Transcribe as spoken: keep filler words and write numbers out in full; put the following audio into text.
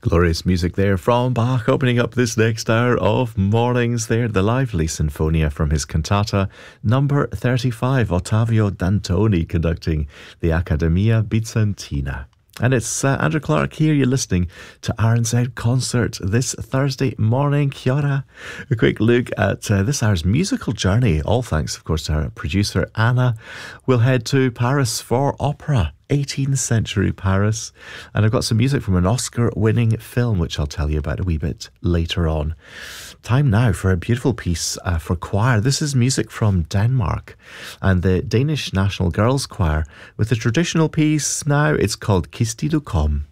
Glorious music there from Bach, opening up this next hour of mornings there. The lively Sinfonia from his cantata number thirty-five, Ottavio Dantoni conducting the Accademia Bizantina. And it's uh, Andrew Clark here. You're listening to R N Z Concert this Thursday morning. Kia ora. A quick look at uh, this hour's musical journey. All thanks, of course, to our producer Anna. We'll head to Paris for opera. eighteenth century Paris. And I've got some music from an Oscar-winning film, which I'll tell you about a wee bit later on. Time now for a beautiful piece uh, for choir. This is music from Denmark and the Danish National Girls Choir with a traditional piece now. It's called Kisti du kom.